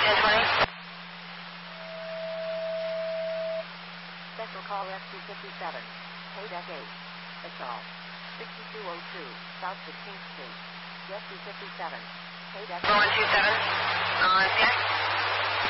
1020. Special call S257. KDEC 8. Assault. 6202 South 16th Street. S257. KDEC 4127 on 10.